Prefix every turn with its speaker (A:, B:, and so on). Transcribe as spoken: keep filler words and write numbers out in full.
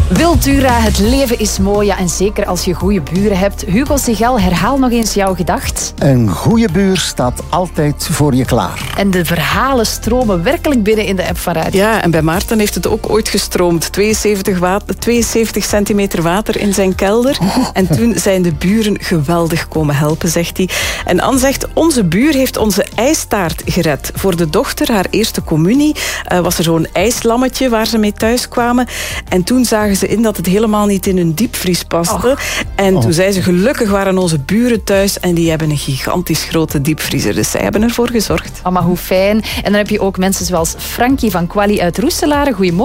A: Wiltura, het leven is mooi. Ja, en zeker als je goede buren hebt. Hugo Sigel, herhaal nog eens jouw gedacht.
B: Een goede buur staat altijd voor je klaar.
A: En de verhalen stromen werkelijk binnen in de app van Radio.
C: Ja, en bij Maarten heeft het ook ooit gestroomd. tweeënzeventig, water, tweeënzeventig centimeter water in zijn kelder. Oh. En toen zijn de buren geweldig komen helpen, zegt hij. En Anne zegt, onze buur heeft onze ijstaart gered. Voor de dochter, haar eerste communie, uh, was er zo'n ijslammetje waar ze mee thuis kwamen. En toen zagen ze in dat het helemaal niet in hun diepvries paste. Oh. En toen zei ze, gelukkig waren onze buren thuis en die hebben een gigantisch grote diepvriezer. Dus zij hebben ervoor gezorgd.
A: Oh, maar hoe fijn. En dan heb je ook mensen zoals Frankie van Quali uit Roeselare. Goedemorgen.